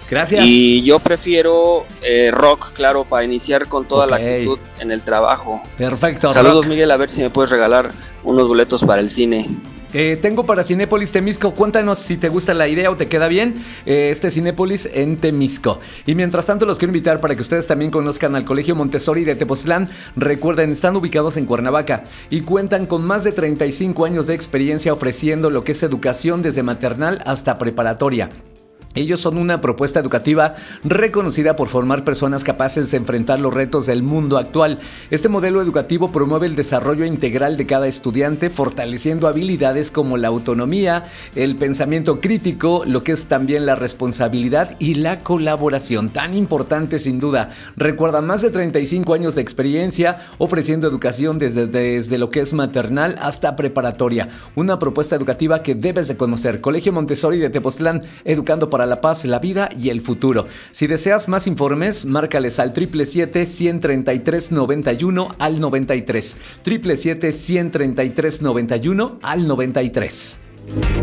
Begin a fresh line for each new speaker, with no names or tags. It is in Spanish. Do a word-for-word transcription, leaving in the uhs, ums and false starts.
Gracias.
Y yo prefiero eh, rock, claro, para iniciar con toda
Ok.
la actitud en el trabajo.
Perfecto.
Saludos,
rock.
Miguel, a ver si me puedes regalar unos boletos para el cine.
Eh, tengo para Cinépolis Temisco. Cuéntanos si te gusta la idea o te queda bien eh, este Cinépolis en Temisco. Y mientras tanto los quiero invitar para que ustedes también conozcan al Colegio Montessori de Tepoztlán. Recuerden, están ubicados en Cuernavaca y cuentan con más de treinta y cinco años de experiencia ofreciendo lo que es educación desde maternal hasta preparatoria. Ellos son una propuesta educativa reconocida por formar personas capaces de enfrentar los retos del mundo actual. Este modelo educativo promueve el desarrollo integral de cada estudiante, fortaleciendo habilidades como la autonomía, el pensamiento crítico, lo que es también la responsabilidad y la colaboración, tan importante sin duda. Recuerda, más de treinta y cinco años de experiencia ofreciendo educación desde, desde lo que es maternal hasta preparatoria. Una propuesta educativa que debes de conocer. Colegio Montessori de Tepoztlán, educando para la paz, la vida y el futuro. Si deseas más informes, márcales al siete siete siete, uno tres tres, nueve uno al noventa y tres. siete siete siete, uno tres tres, nueve uno al noventa y tres.